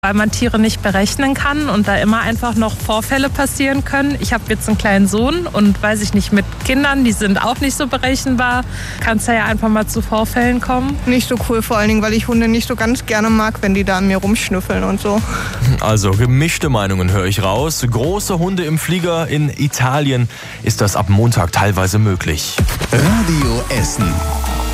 weil man Tiere nicht berechnen kann und da immer einfach noch Vorfälle passieren können. Ich habe jetzt einen kleinen Sohn und weiß ich nicht, mit Kindern, die sind auch nicht so berechenbar, kann es ja einfach mal zu Vorfällen kommen. Nicht so cool, vor allen Dingen, weil ich Hunde nicht so ganz gerne mag, wenn die da an mir rumschnüffeln und so. Also gemischte Meinungen höre ich raus. Große Hunde im Flieger in Italien ist das ab Montag teilweise möglich. Radio Essen.